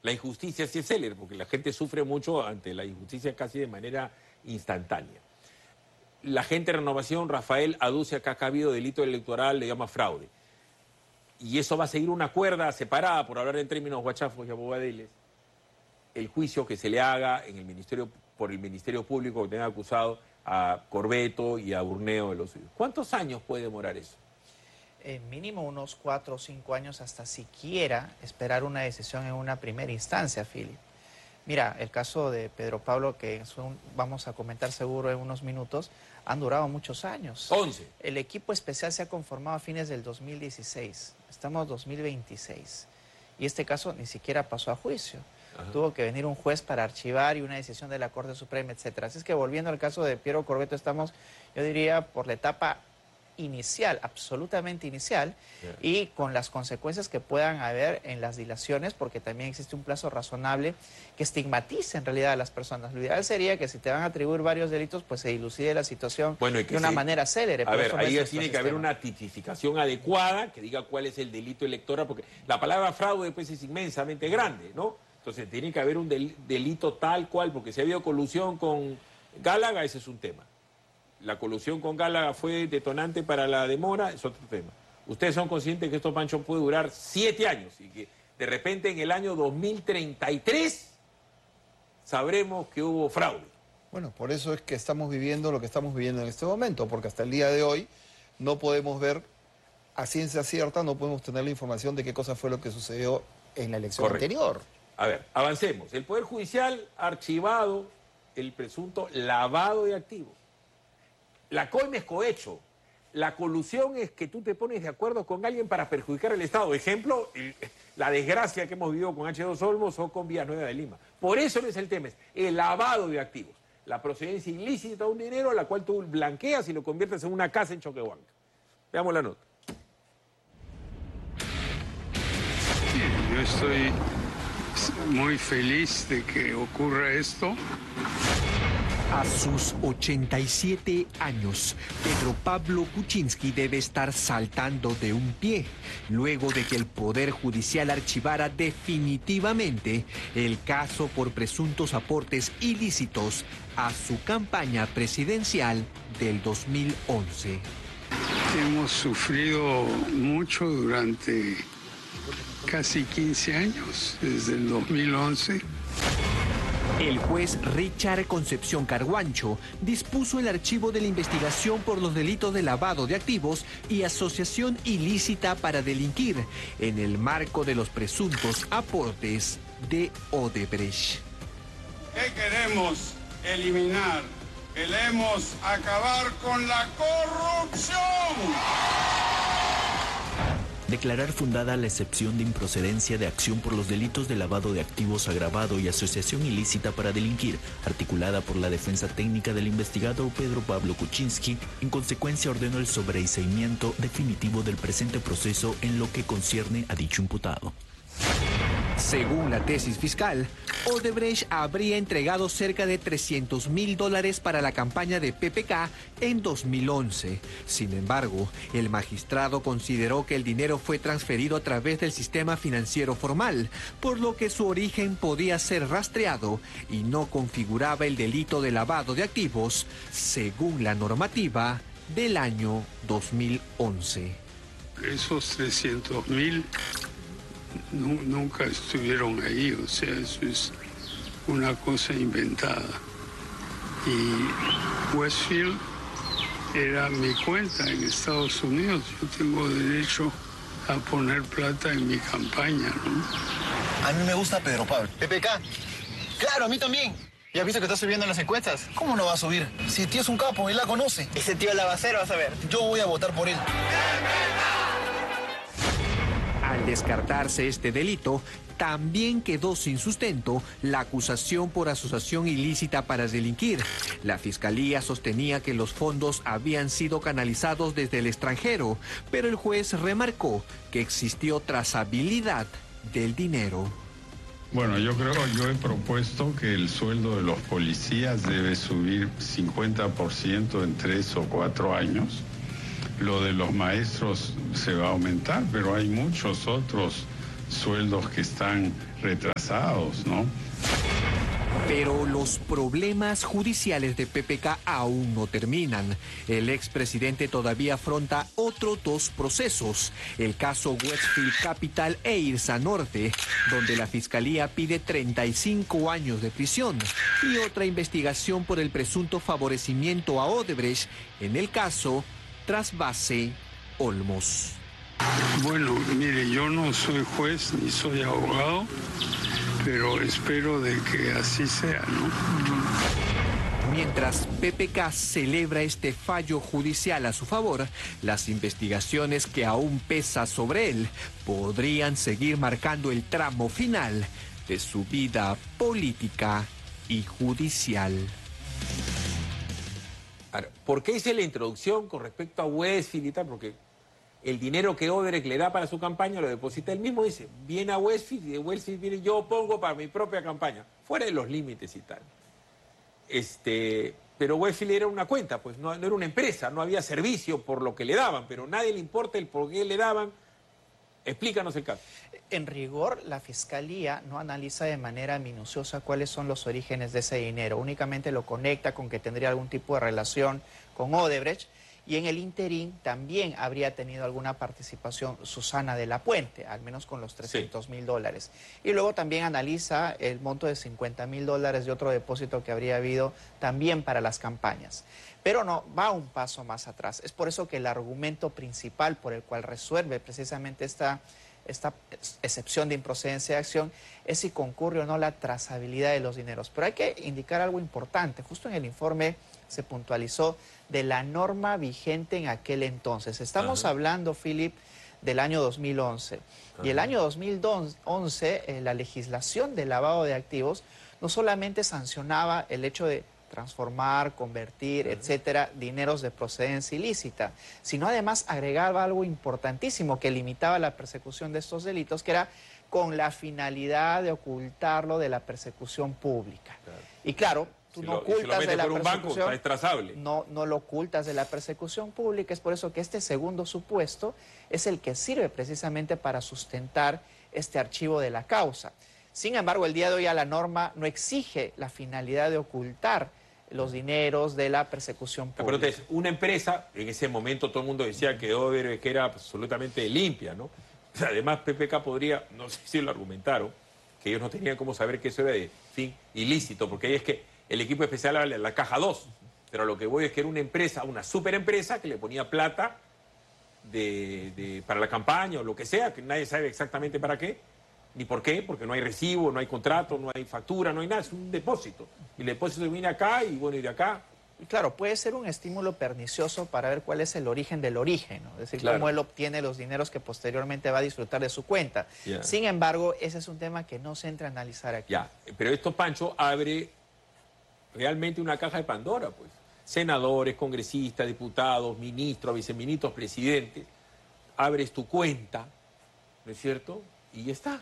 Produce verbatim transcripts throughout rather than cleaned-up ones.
La injusticia sí es célere, porque la gente sufre mucho ante la injusticia casi de manera instantánea. La gente de Renovación, Rafael, aduce acá que ha habido delito electoral, le llama fraude. Y eso va a seguir una cuerda separada, por hablar en términos guachafos y abogadeles, el juicio que se le haga en el ministerio, por el Ministerio Público que tenga acusado a Corbeto y a Burneo de los suyos. ¿Cuántos años puede demorar eso? Eh, mínimo unos cuatro o cinco años hasta siquiera esperar una decisión en una primera instancia, Philip. Mira, el caso de Pedro Pablo, que son, vamos a comentar seguro en unos minutos, han durado muchos años. once. El equipo especial se ha conformado a fines del dos mil dieciséis. Estamos en dos mil veintiséis. Y este caso ni siquiera pasó a juicio. Ajá. Tuvo que venir un juez para archivar y una decisión de la Corte Suprema, etcétera. Así es que volviendo al caso de Piero Corbeto, estamos, yo diría, por la etapa inicial, absolutamente inicial, yeah. y con las consecuencias que puedan haber en las dilaciones, porque también existe un plazo razonable que estigmatice en realidad a las personas. Lo ideal sería que si te van a atribuir varios delitos, pues se dilucide la situación bueno, y que de una sí. manera célere. A ver, ahí tiene sistema. que haber una tipificación adecuada que diga cuál es el delito electoral, porque la palabra fraude pues es inmensamente grande, ¿no? Entonces tiene que haber un del, delito tal cual, porque si ha habido colusión con Gálaga, ese es un tema. La colusión con Gálaga fue detonante para la demora, es otro tema. Ustedes son conscientes que esto, Pancho, puede durar siete años y que de repente en el año dos mil treinta y tres sabremos que hubo fraude. Bueno, por eso es que estamos viviendo lo que estamos viviendo en este momento, porque hasta el día de hoy no podemos ver a ciencia cierta, no podemos tener la información de qué cosa fue lo que sucedió en la elección Correcto. anterior. A ver, avancemos. El Poder Judicial ha archivado el presunto lavado de activos. La coima es cohecho. La colusión es que tú te pones de acuerdo con alguien para perjudicar al Estado. Ejemplo, el, la desgracia que hemos vivido con H dos Olmos o con Villanueva de Lima. Por eso no es el tema, es el lavado de activos. La procedencia ilícita de un dinero a la cual tú blanqueas y lo conviertes en una casa en Choquehuanca. Veamos la nota. Sí, yo estoy muy feliz de que ocurra esto. A sus ochenta y siete años, Pedro Pablo Kuczynski debe estar saltando de un pie, luego de que el Poder Judicial archivara definitivamente el caso por presuntos aportes ilícitos a su campaña presidencial del dos mil once. Hemos sufrido mucho durante casi quince años, desde el dos mil once. El juez Richard Concepción Carguancho dispuso el archivo de la investigación por los delitos de lavado de activos y asociación ilícita para delinquir en el marco de los presuntos aportes de Odebrecht. ¿Qué queremos eliminar? Queremos acabar con la corrupción. Declarar fundada la excepción de improcedencia de acción por los delitos de lavado de activos agravado y asociación ilícita para delinquir, articulada por la defensa técnica del investigado Pedro Pablo Kuczynski, en consecuencia ordenó el sobreseimiento definitivo del presente proceso en lo que concierne a dicho imputado. Según la tesis fiscal, Odebrecht habría entregado cerca de trescientos mil dólares para la campaña de P P K en dos mil once. Sin embargo, el magistrado consideró que el dinero fue transferido a través del sistema financiero formal, por lo que su origen podía ser rastreado y no configuraba el delito de lavado de activos, según la normativa del año dos mil once. Esos trescientos mil... nunca estuvieron ahí, o sea, eso es una cosa inventada. Y Westfield era mi cuenta en Estados Unidos. Yo tengo derecho a poner plata en mi campaña, ¿no? A mí me gusta Pedro Pablo. P P K. Claro, a mí también. ¿Ya has visto que está subiendo en las encuestas? ¿Cómo no va a subir? Si el tío es un capo, él la conoce. Ese tío es lavacero, vas a ver. Yo voy a votar por él. Al descartarse este delito, también quedó sin sustento la acusación por asociación ilícita para delinquir. La fiscalía sostenía que los fondos habían sido canalizados desde el extranjero, pero el juez remarcó que existió trazabilidad del dinero. Bueno, yo creo, yo he propuesto que el sueldo de los policías debe subir cincuenta por ciento en tres o cuatro años. Lo de los maestros se va a aumentar, pero hay muchos otros sueldos que están retrasados, ¿no? Pero los problemas judiciales de P P K aún no terminan. El expresidente todavía afronta otros dos procesos. El caso Westfield Capital e Irsa Norte, donde la fiscalía pide treinta y cinco años de prisión, y otra investigación por el presunto favorecimiento a Odebrecht en el caso Trasvase Olmos. Bueno, mire, yo no soy juez ni soy abogado, pero espero de que así sea, ¿no? Mientras P P K celebra este fallo judicial a su favor, las investigaciones que aún pesa sobre él podrían seguir marcando el tramo final de su vida política y judicial. Ahora, ¿por qué hice la introducción con respecto a Westfield y tal? Porque el dinero que Odebrecht le da para su campaña lo deposita él mismo, dice, viene a Westfield y de Westfield viene, yo pongo para mi propia campaña, fuera de los límites y tal. Este, pero Westfield era una cuenta, pues no, no era una empresa, no había servicio por lo que le daban, pero nadie le importa el por qué le daban. Explícanos el caso. En rigor, la Fiscalía no analiza de manera minuciosa cuáles son los orígenes de ese dinero, únicamente lo conecta con que tendría algún tipo de relación con Odebrecht. Y en el interín también habría tenido alguna participación Susana de la Puente, al menos con los trescientos mil dólares. Y luego también analiza el monto de cincuenta mil dólares de otro depósito que habría habido también para las campañas. Pero no, va un paso más atrás. Es por eso que el argumento principal por el cual resuelve precisamente esta, esta excepción de improcedencia de acción es si concurre o no la trazabilidad de los dineros. Pero hay que indicar algo importante. Justo en el informe se puntualizó de la norma vigente en aquel entonces. Estamos Ajá. hablando, Philip, del año dos mil once. Ajá. Y el año dos mil once, eh, la legislación de lavado de activos no solamente sancionaba el hecho de transformar, convertir, Ajá. etcétera, dineros de procedencia ilícita, sino además agregaba algo importantísimo que limitaba la persecución de estos delitos, que era con la finalidad de ocultarlo de la persecución pública. Claro. Y claro, tú si no lo, ocultas si lo de la por un persecución, banco, es trazable. No, no lo ocultas de la persecución pública. Es por eso que este segundo supuesto es el que sirve precisamente para sustentar este archivo de la causa. Sin embargo, el día de hoy a la norma no exige la finalidad de ocultar los dineros de la persecución pública. Pero entonces, una empresa, en ese momento todo el mundo decía que Odebrecht que era absolutamente limpia, ¿no? Además, P P K podría, no sé si lo argumentaron, que ellos no tenían cómo saber que eso era de fin ilícito, porque ahí es que el equipo especial habla de la caja dos, pero lo que voy es que era una empresa, una superempresa que le ponía plata de, de, para la campaña o lo que sea, que nadie sabe exactamente para qué, ni por qué, porque no hay recibo, no hay contrato, no hay factura, no hay nada, es un depósito. Y el depósito viene acá y bueno, y de acá. Y claro, puede ser un estímulo pernicioso para ver cuál es el origen del origen, ¿no? Es decir, claro, cómo él obtiene los dineros que posteriormente va a disfrutar de su cuenta. Yeah. Sin embargo, ese es un tema que no se entra a analizar aquí. Ya, pero esto, Pancho, abre realmente una caja de Pandora, pues. Senadores, congresistas, diputados, ministros, viceministros, presidentes. Abres tu cuenta, ¿no es cierto? Y ya está.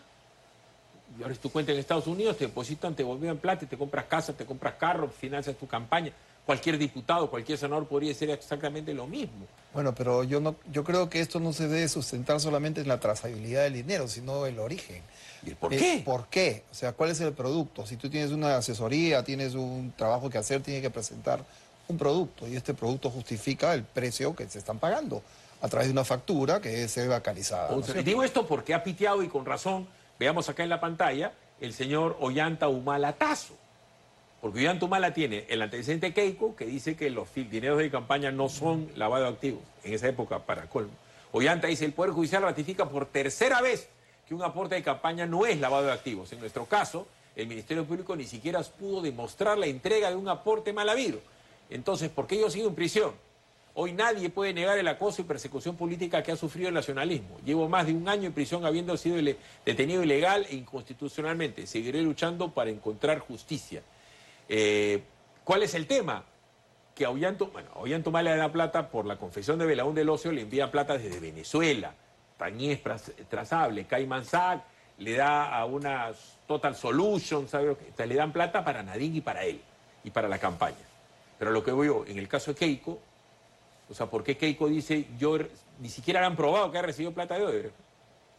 Y abres tu cuenta en Estados Unidos, te depositan, te volvían plata, te compras casa, te compras carro, financias tu campaña. Cualquier diputado, cualquier senador podría ser exactamente lo mismo. Bueno, pero yo no, yo creo que esto no se debe sustentar solamente en la trazabilidad del dinero, sino en el origen. ¿Y el por qué? Eh, ¿Por qué? O sea, ¿cuál es el producto? Si tú tienes una asesoría, tienes un trabajo que hacer, tienes que presentar un producto y este producto justifica el precio que se están pagando a través de una factura que se ve bancalizada. ¿No? Y digo esto porque ha piteado y con razón, veamos acá en la pantalla, el señor Ollanta Humala Tazo. Porque Ollanta Humala tiene el antecedente Keiko, que dice que los dineros de campaña no son lavado de activos, en esa época para colmo. Ollanta dice, el Poder Judicial ratifica por tercera vez que un aporte de campaña no es lavado de activos. En nuestro caso, el Ministerio Público ni siquiera pudo demostrar la entrega de un aporte mal habido. Entonces, ¿por qué yo sigo en prisión? Hoy nadie puede negar el acoso y persecución política que ha sufrido el nacionalismo. Llevo más de un año en prisión habiendo sido detenido ilegal e inconstitucionalmente. Seguiré luchando para encontrar justicia. Eh, ¿Cuál es el tema? Que a Ollanta, bueno, a Ollanta Humala le da plata por la confesión de Belaúnde del Ocio, le envía plata desde Venezuela. Tañez trazable, Cayman Sac, le da a una Total Solution, ¿sabe? O sea, le dan plata para Nadine y para él, y para la campaña. Pero lo que voy yo, en el caso de Keiko, o sea, ¿por qué Keiko dice, yo ni siquiera le han probado que ha recibido plata de Odebrecht?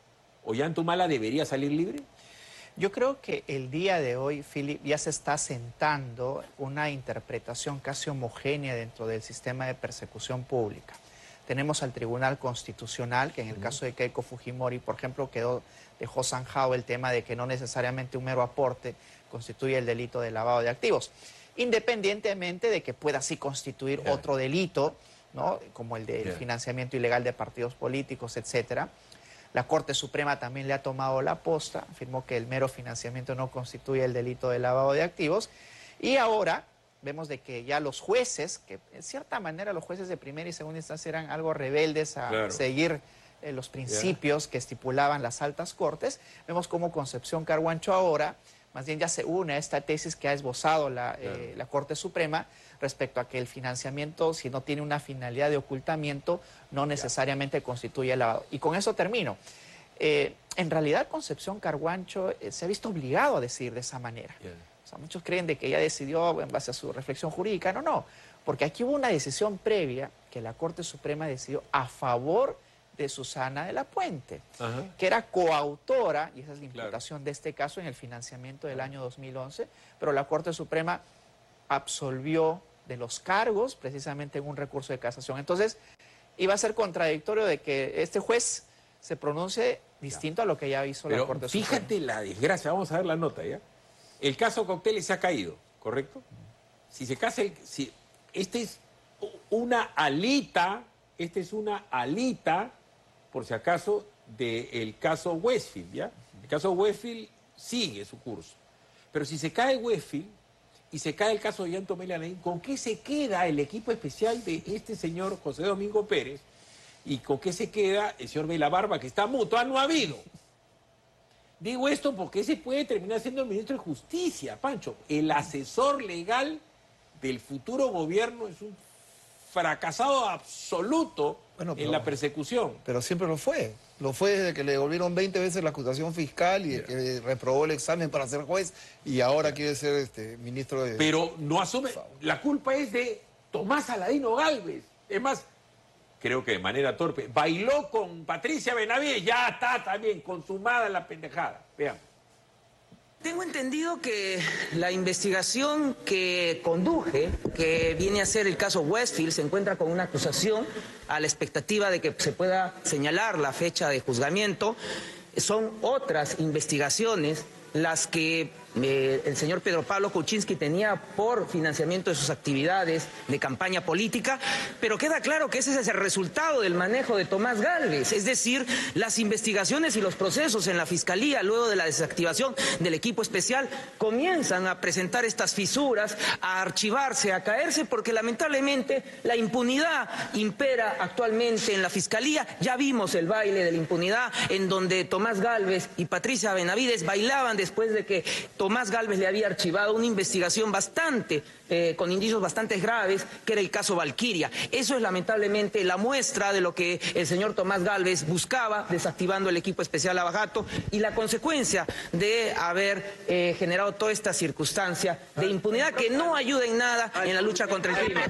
Ollantumala debería salir libre? Yo creo que el día de hoy, Philip, ya se está sentando una interpretación casi homogénea dentro del sistema de persecución pública. Tenemos al Tribunal Constitucional, que en el uh-huh. caso de Keiko Fujimori, por ejemplo, quedó, dejó zanjado el tema de que no necesariamente un mero aporte constituye el delito de lavado de activos, independientemente de que pueda sí constituir yeah. otro delito, ¿no? Como el del yeah. financiamiento ilegal de partidos políticos, etcétera. La Corte Suprema también le ha tomado la posta, afirmó que el mero financiamiento no constituye el delito de lavado de activos. Y ahora vemos de que ya los jueces, que en cierta manera los jueces de primera y segunda instancia eran algo rebeldes a claro. seguir eh, los principios yeah. que estipulaban las altas cortes, vemos cómo Concepción Carhuancho ahora más bien ya se une a esta tesis que ha esbozado la, claro. eh, la Corte Suprema respecto a que el financiamiento, si no tiene una finalidad de ocultamiento, no necesariamente yeah. constituye lavado. Y con eso termino. Eh, en realidad, Concepción Carhuancho eh, se ha visto obligado a decir de esa manera. Yeah. O sea, muchos creen de que ella decidió en base a su reflexión jurídica. No, no, porque aquí hubo una decisión previa que la Corte Suprema decidió a favor de Susana de la Puente, Ajá. que era coautora, y esa es la imputación claro. de este caso, en el financiamiento del año dos mil once, pero la Corte Suprema absolvió de los cargos precisamente en un recurso de casación. Entonces, iba a ser contradictorio de que este juez se pronuncie distinto a lo que ya hizo pero la Corte fíjate Suprema. Fíjate la desgracia, vamos a ver la nota, ¿ya? El caso Cocteles se ha caído, ¿correcto? Si se casa, el, si, este es una alita, este es una alita, por si acaso, del caso Westfield, ¿ya? El caso Westfield sigue su curso. Pero si se cae Westfield y se cae el caso de Ollantumala, ¿con qué se queda el equipo especial de este señor José Domingo Pérez? ¿Y con qué se queda el señor Belabarba, que está mutuo? Ah, no ha habido. Digo esto porque ese puede terminar siendo el ministro de Justicia, Pancho. El asesor legal del futuro gobierno es un fracasado absoluto bueno, pero, en la persecución. Pero siempre lo fue. Lo fue desde que le devolvieron veinte veces la acusación fiscal y yeah. que reprobó el examen para ser juez y ahora yeah. quiere ser este ministro de... Pero no asume... La culpa es de Tomás Aladino Gálvez. Es más, creo que de manera torpe, bailó con Patricia Benavides, ya está también consumada la pendejada. Veamos. Tengo entendido que la investigación que conduje, que viene a ser el caso Westfield, se encuentra con una acusación a la expectativa de que se pueda señalar la fecha de juzgamiento. Son otras investigaciones las que eh, el señor Pedro Pablo Kuczynski tenía por financiamiento de sus actividades de campaña política, pero queda claro que ese es el resultado del manejo de Tomás Gálvez, es decir, las investigaciones y los procesos en la Fiscalía, luego de la desactivación del equipo especial, comienzan a presentar estas fisuras, a archivarse, a caerse, porque lamentablemente la impunidad impera actualmente en la Fiscalía. Ya vimos el baile de la impunidad en donde Tomás Gálvez y Patricia Benavides bailaban después de que Tomás Gálvez le había archivado una investigación bastante, eh, con indicios bastante graves, que era el caso Valquiria. Eso es lamentablemente la muestra de lo que el señor Tomás Gálvez buscaba, desactivando el equipo especial Lavajato, y la consecuencia de haber eh, generado toda esta circunstancia de impunidad que no ayuda en nada en la lucha contra el crimen.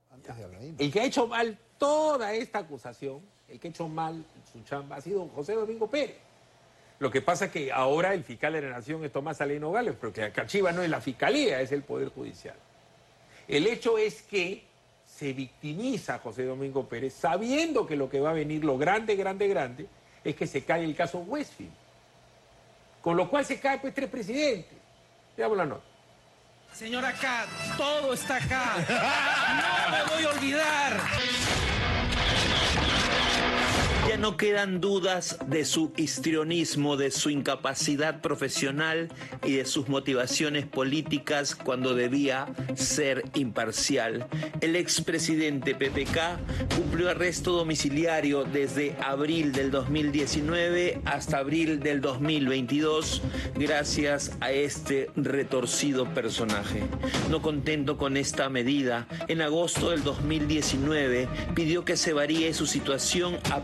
El que ha hecho mal toda esta acusación, el que ha hecho mal su chamba, ha sido José Domingo Pérez. Lo que pasa es que ahora el fiscal de la Nación es Tomás Aladino Gálvez, pero que Cachiva no es la Fiscalía, es el Poder Judicial. El hecho es que se victimiza a José Domingo Pérez sabiendo que lo que va a venir, lo grande, grande, grande, es que se cae el caso Westfield. Con lo cual se cae pues tres presidentes. Veamos la nota. Señora K, todo está acá. No me voy a olvidar. Ya no quedan dudas de su histrionismo, de su incapacidad profesional y de sus motivaciones políticas cuando debía ser imparcial. El expresidente P P K cumplió arresto domiciliario desde abril del dos mil diecinueve hasta abril del dos mil veintidós gracias a este retorcido personaje. No contento con esta medida, en agosto del dos mil diecinueve pidió que se varíe su situación a prisión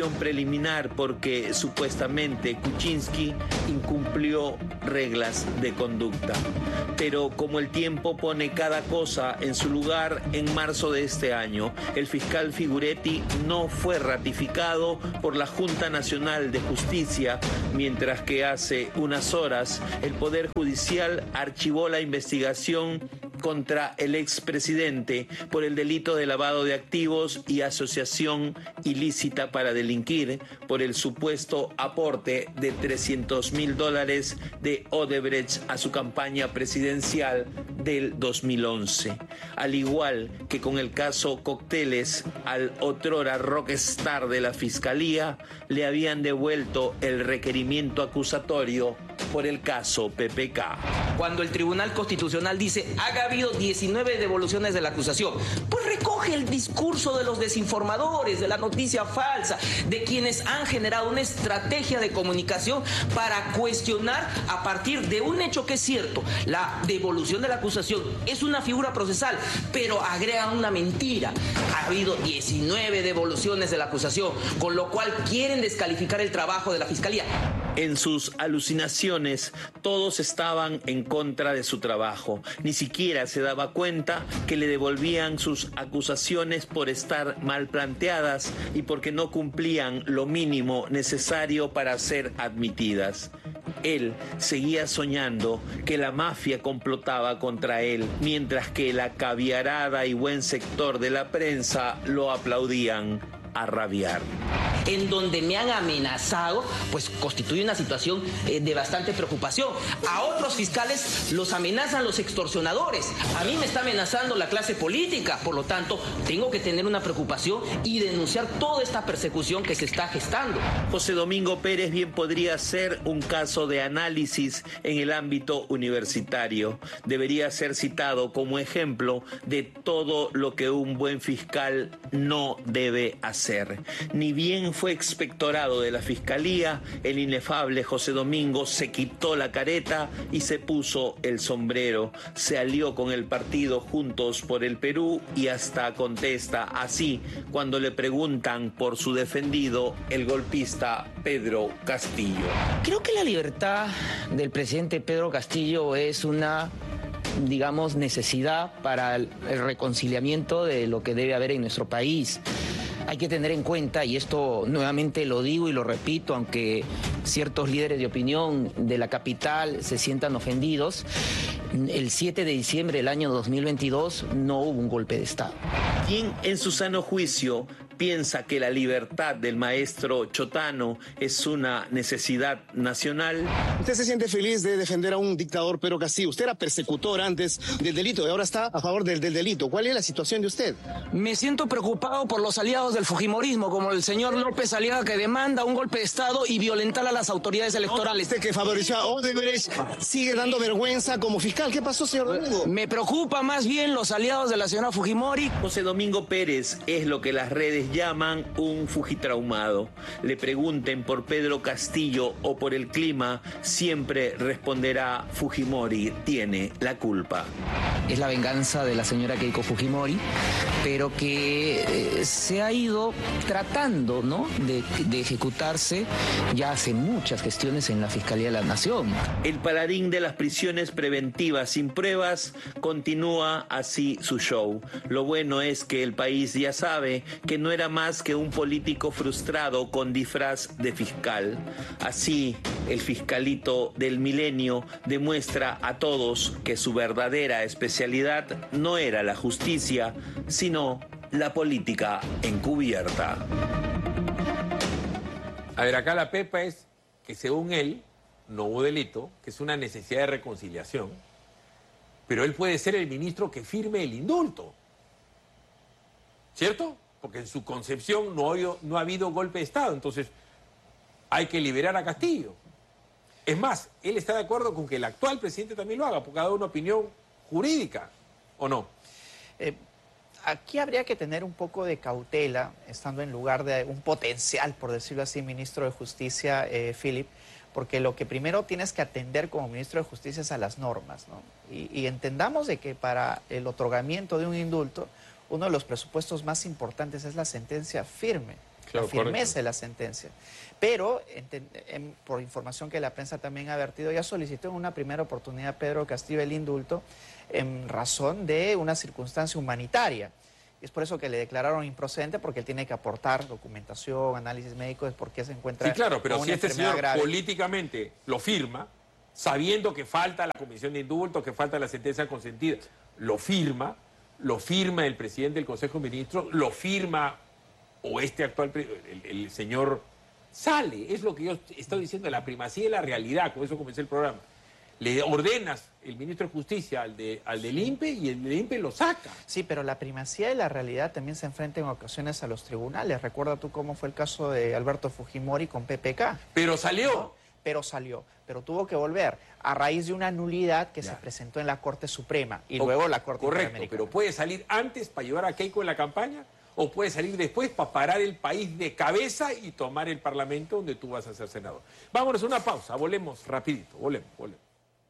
investigación preliminar porque supuestamente Kuczynski incumplió reglas de conducta. Pero como el tiempo pone cada cosa en su lugar, en marzo de este año, el fiscal Figuretti no fue ratificado por la Junta Nacional de Justicia, mientras que hace unas horas el Poder Judicial archivó la investigación contra el expresidente por el delito de lavado de activos y asociación ilícita para delinquir por el supuesto aporte de trescientos mil dólares de Odebrecht a su campaña presidencial del dos mil once. Al igual que con el caso Cócteles, al otrora rockstar de la Fiscalía le habían devuelto el requerimiento acusatorio por el caso P P K. Cuando el Tribunal Constitucional dice haga habido diecinueve devoluciones de la acusación, pues recoge el discurso de los desinformadores, de la noticia falsa, de quienes han generado una estrategia de comunicación para cuestionar a partir de un hecho que es cierto. La devolución de la acusación es una figura procesal, pero agregan una mentira. Ha habido diecinueve devoluciones de la acusación, con lo cual quieren descalificar el trabajo de la Fiscalía. En sus alucinaciones, todos estaban en contra de su trabajo. Ni siquiera se daba cuenta que le devolvían sus acusaciones por estar mal planteadas y porque no cumplían lo mínimo necesario para ser admitidas. Él seguía soñando que la mafia complotaba contra él, mientras que la caviarada y buen sector de la prensa lo aplaudían a rabiar. En donde me han amenazado, pues constituye una situación eh, de bastante preocupación. A otros fiscales los amenazan los extorsionadores. A mí me está amenazando la clase política. Por lo tanto, tengo que tener una preocupación y denunciar toda esta persecución que se está gestando. José Domingo Pérez bien podría ser un caso de análisis en el ámbito universitario. Debería ser citado como ejemplo de todo lo que un buen fiscal no debe hacer. Ni bien fue expectorado de la Fiscalía, el inefable José Domingo se quitó la careta y se puso el sombrero. Se alió con el partido Juntos por el Perú y hasta contesta así cuando le preguntan por su defendido, el golpista Pedro Castillo. Creo que la libertad del presidente Pedro Castillo es una, digamos, necesidad para el reconciliamiento de lo que debe haber en nuestro país. Hay que tener en cuenta, y esto nuevamente lo digo y lo repito, aunque ciertos líderes de opinión de la capital se sientan ofendidos, el siete de diciembre del año dos mil veintidós no hubo un golpe de Estado. ¿Quién en su sano juicio piensa que la libertad del maestro Chotano es una necesidad nacional? ¿Usted se siente feliz de defender a un dictador Pedro Castillo? Usted era persecutor antes del delito y ahora está a favor del, del delito. ¿Cuál es la situación de usted? Me siento preocupado por los aliados del fujimorismo, como el señor López Aliaga, que demanda un golpe de Estado y violentar a las autoridades electorales. Usted que favoreció a Odebrecht sigue dando vergüenza como fiscal. ¿Qué pasó, señor Domingo? Me preocupa más bien los aliados de la señora Fujimori. José Domingo Pérez es lo que las redes llaman un fujitraumado. Le pregunten por Pedro Castillo o por el clima, siempre responderá: Fujimori tiene la culpa. Es la venganza de la señora Keiko Fujimori, pero que eh, se ha ido tratando, ¿no?, de, de ejecutarse ya hace muchas gestiones en la Fiscalía de la Nación. El paladín de las prisiones preventivas sin pruebas continúa así su show. Lo bueno es que el país ya sabe que no era más que un político frustrado con disfraz de fiscal. Así, el fiscalito del milenio demuestra a todos que su verdadera especialidad no era la justicia, sino la política encubierta. A ver, acá la pepa es que según él no hubo delito, que es una necesidad de reconciliación, pero él puede ser el ministro que firme el indulto, ¿cierto? Porque en su concepción no, ha, no ha habido golpe de Estado, entonces hay que liberar a Castillo. Es más, él está de acuerdo con que el actual presidente también lo haga, porque ha dado una opinión jurídica, ¿o no? Eh, aquí habría que tener un poco de cautela, estando en lugar de un potencial, por decirlo así, ministro de Justicia, eh, Philip, porque lo que primero tienes que atender como ministro de Justicia es a las normas, ¿no? Y, y entendamos de que para el otorgamiento de un indulto, uno de los presupuestos más importantes es la sentencia firme. Claro, la firmeza correcto. de la sentencia. Pero, en, en, por información que la prensa también ha vertido, ya solicitó en una primera oportunidad Pedro Castillo el indulto en razón de una circunstancia humanitaria. Es por eso que le declararon improcedente, porque él tiene que aportar documentación, análisis médicos, de por qué se encuentra Sí, claro, pero con si una este enfermedad señor grave. políticamente lo firma, sabiendo que falta la comisión de indulto, que falta la sentencia consentida, lo firma, lo firma el presidente del Consejo de Ministros, lo firma o este actual, el, el señor sale, es lo que yo estoy diciendo, la primacía de la realidad, con eso comencé el programa. Le ordenas el ministro de Justicia al, de, al del I N P E y el del I N P E lo saca. Sí, pero la primacía de la realidad también se enfrenta en ocasiones a los tribunales. Recuerda tú cómo fue el caso de Alberto Fujimori con P P K. Pero salió. ¿No? Pero salió, pero tuvo que volver a raíz de una nulidad que Ya. se presentó en la Corte Suprema y O- luego la Corte Correcto, Interamericana. pero puede salir antes para llevar a Keiko en la campaña o puede salir después para parar el país de cabeza y tomar el Parlamento donde tú vas a ser senador. Vámonos a una pausa, volvemos rapidito, volvemos, volvemos.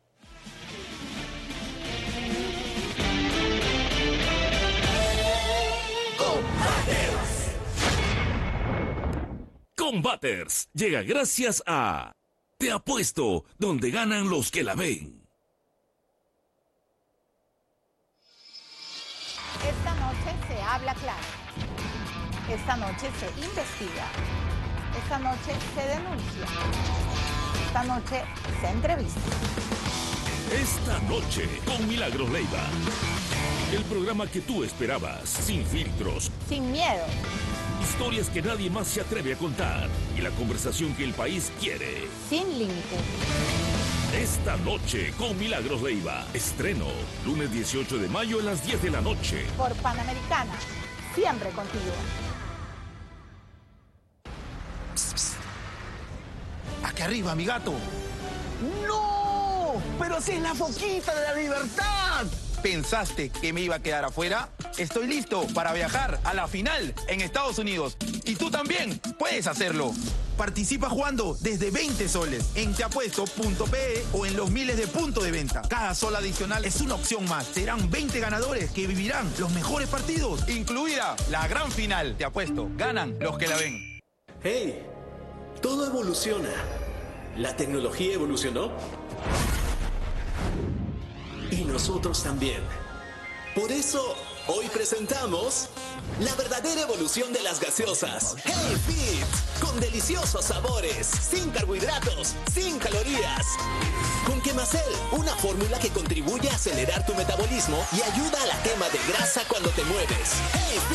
Combaters llega gracias a Te Apuesto, donde ganan los que la ven. Esta noche se habla claro. Esta noche se investiga. Esta noche se denuncia. Esta noche se entrevista. Esta noche con Milagros Leiva. El programa que tú esperabas, sin filtros, Sin miedo. historias que nadie más se atreve a contar y la conversación que el país quiere. Sin límites. Esta noche con Milagros Leiva. Estreno, lunes dieciocho de mayo a las diez de la noche. Por Panamericana. Siempre contigo. Aquí arriba, mi gato. ¡No! ¡Pero si es la foquita de la libertad! ¿Pensaste que me iba a quedar afuera? Estoy listo para viajar a la final en Estados Unidos. Y tú también puedes hacerlo. Participa jugando desde veinte soles en teapuesto punto pe o en los miles de puntos de venta. Cada sol adicional es una opción más. Serán veinte ganadores que vivirán los mejores partidos, incluida la gran final. Te apuesto, ganan los que la ven. Hey, todo evoluciona. La tecnología evolucionó. Y nosotros también. Por eso, hoy presentamos la verdadera evolución de las gaseosas. Hey Fit, con deliciosos sabores, sin carbohidratos, sin calorías. Con Quemacel, una fórmula que contribuye a acelerar tu metabolismo y ayuda a la quema de grasa cuando te mueves. Hey